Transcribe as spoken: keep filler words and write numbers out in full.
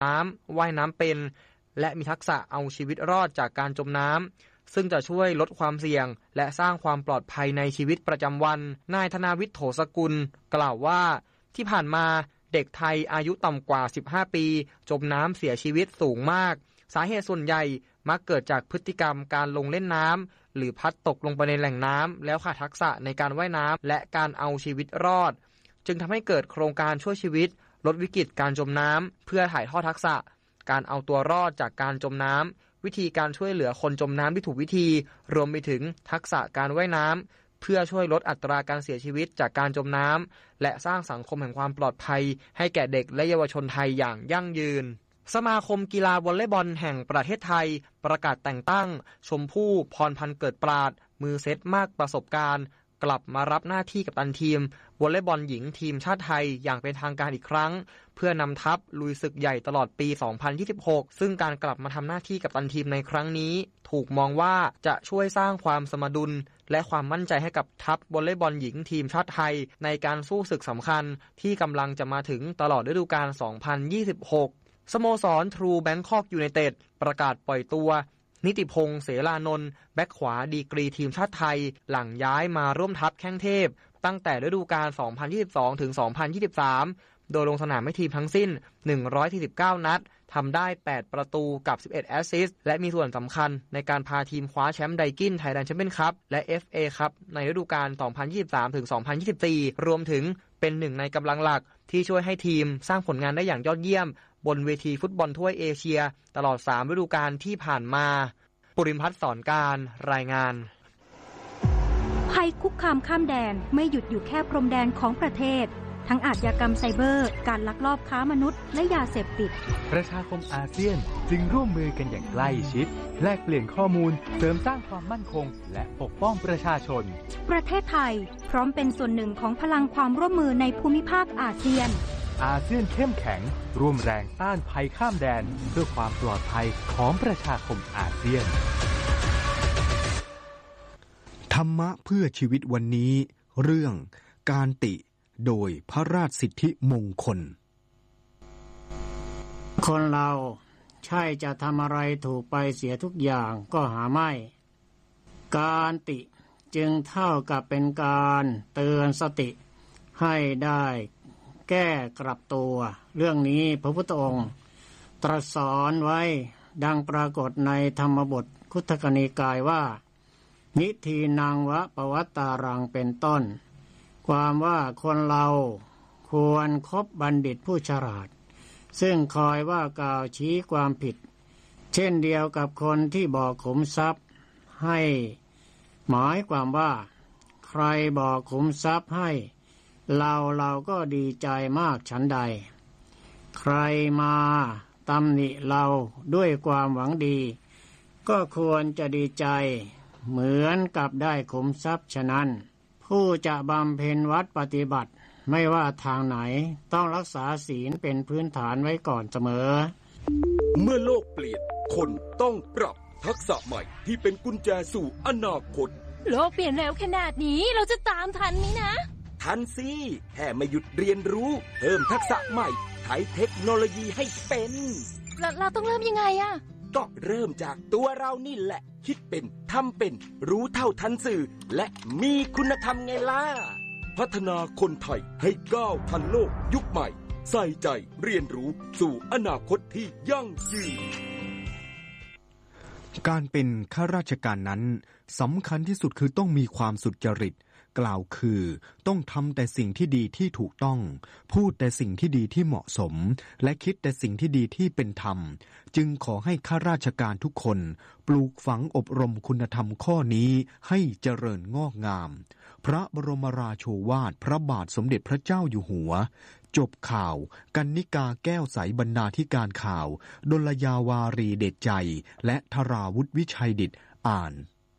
น้ำว่ายน้ำเป็นและมีทักษะเอาชีวิตรอดจากการจมน้ำซึ่งจะช่วยลดความเสี่ยงและสร้างความปลอดภัยในชีวิตประจำวันนายธนาวิทย์โถสกุลกล่าวว่าที่ผ่านมาเด็กไทยอายุต่ำกว่าสิบห้าปีจมน้ำเสียชีวิตสูงมากสาเหตุส่วนใหญ่มักเกิดจากพฤติกรรมการลงเล่นน้ำหรือพลัดตกลงไปในแหล่งน้ำแล้วขาดทักษะในการว่ายน้ำและการเอาชีวิตรอดจึงทำให้เกิดโครงการช่วยชีวิตลดวิกฤตการจมน้ำเพื่อถ่ายทอดทักษะการเอาตัวรอดจากการจมน้ำวิธีการช่วยเหลือคนจมน้ำที่ถูกวิธีรวมไปถึงทักษะการว่ายน้ำเพื่อช่วยลดอัตราการเสียชีวิตจากการจมน้ำและสร้างสังคมแห่งความปลอดภัยให้แก่เด็กและเยาวชนไทยอย่างยั่งยืนสมาคมกีฬาวอลเลย์บอลแห่งประเทศไทยประกาศแต่งตั้งชมพู่พรพันธ์เกิดปราดมือเซตมากประสบการณ์กลับมารับหน้าที่กัปตันทีมวอลเลย์บอลหญิงทีมชาติไทยอย่างเป็นทางการอีกครั้งเพื่อนำทัพลุยศึกใหญ่ตลอดปี สองพันยี่สิบหก ซึ่งการกลับมาทำหน้าที่กัปตันทีมในครั้งนี้ถูกมองว่าจะช่วยสร้างความสมดุลและความมั่นใจให้กับทัพวอลเลย์บอลหญิงทีมชาติไทยในการสู้ศึกสำคัญที่กำลังจะมาถึงตลอดฤดูกาล สองพันยี่สิบหก สโมสรทรูแบงคอกยูไนเต็ดประกาศปล่อยตัวนิติพงษ์เสรานนท์แบ็คขวาดีกรีทีมชาติไทยหลังย้ายมาร่วมทัพแข้งเทพตั้งแต่ฤดูกาล สองพันยี่สิบสอง ถึง สองพันยี่สิบสาม โดยลงสนามให้ทีมทั้งสิ้น หนึ่งร้อยสี่สิบเก้า นัดทำได้ แปด ประตูกับ สิบเอ็ด แอสซิสต์และมีส่วนสำคัญในการพาทีมคว้าแชมป์ไดกินไทยแลนด์แชมเปี้ยนคัพและ เอฟ เอ คัพในฤดูกาล สองพันยี่สิบสาม ถึง สองพันยี่สิบสี่ รวมถึงเป็นหนึ่งในกำลังหลักที่ช่วยให้ทีมสร้างผลงานได้อย่างยอดเยี่ยมบนเวทีฟุตบอลถ้วยเอเชียตลอดสามฤดูกาลที่ผ่านมาปุริมพัฒน์สอนการรายงานภัยคุกคามข้ามแดนไม่หยุดอยู่แค่พรมแดนของประเทศทั้งอาชญากรรมไซเบอร์การลักลอบค้ามนุษย์และยาเสพติดประชาคมอาเซียนจึงร่วมมือกันอย่างใกล้ชิดแลกเปลี่ยนข้อมูลเสริมสร้างความมั่นคงและปกป้องประชาชนประเทศไทยพร้อมเป็นส่วนหนึ่งของพลังความร่วมมือในภูมิภาคอาเซียนอาเซียนเข้มแข็งร่วมแรงต้านภัยข้ามแดนเพื่อความปลอดภัยของประชาคมอาเซียนธรรมะเพื่อชีวิตวันนี้เรื่องการติโดยพระราชสิทธิมงคลคนเราใช่จะทำอะไรถูกไปเสียทุกอย่างก็หาไม่การติจึงเท่ากับเป็นการเตือนสติให้ได้แก้กลับตัวเรื่องนี้พระพุทธองค์ตรัสสอนไว้ดังปรากฏในธรรมบทคุตกนิกายว่านิทีนังวะปวัตตารังเป็นต้นความว่าคนเราควรคบบัณฑิตผู้ฉลาดซึ่งคอยว่ากล่าวชี้ความผิดเช่นเดียวกับคนที่บอกขุมทรัพย์ให้หมายความว่าใครบอกขุมทรัพย์ให้เราเราก็ดีใจมากฉันใดใครมาตำหนิเราด้วยความหวังดีก็ควรจะดีใจเหมือนกับได้ขุมทรัพย์ฉะนั้นผู้จะบำเพ็ญวัดปฏิบัติไม่ว่าทางไหนต้องรักษาศีลเป็นพื้นฐานไว้ก่อนเสมอเมื่อโลกเปลี่ยนคนต้องปรับทักษะใหม่ที่เป็นกุญแจสู่อนาคตโลกเปลี่ยนเร็วขนาดนี้เราจะตามทันไหมนะทันสิแค่ไม่หยุดเรียนรู้เพิ่มทักษะใหม่ใช้เทคโนโลยีให้เป็นเราเราต้องเริ่มยังไงอะก็เริ่มจากตัวเรานี่แหละคิดเป็นทำเป็นรู้เท่าทันสื่อและมีคุณธรรมไงล่ะพัฒนาคนไทยให้ก้าวทันโลกยุคใหม่ใส่ใจเรียนรู้สู่อนาคตที่ยั่งยืนการเป็นข้าราชการนั้นสำคัญที่สุดคือต้องมีความสุจริตกล่าวคือต้องทำแต่สิ่งที่ดีที่ถูกต้องพูดแต่สิ่งที่ดีที่เหมาะสมและคิดแต่สิ่งที่ดีที่เป็นธรรมจึงขอให้ข้าราชการทุกคนปลูกฝังอบรมคุณธรรมข้อนี้ให้เจริญงอกงามพระบรมราโชวาทพระบาทสมเด็จพระเจ้าอยู่หัวจบข่าวกนิกาแก้วใสบรรณาธิการข่าวดลยาวารีเดชใจและธราวุฒิวิชัยดิษฐ์อ่าน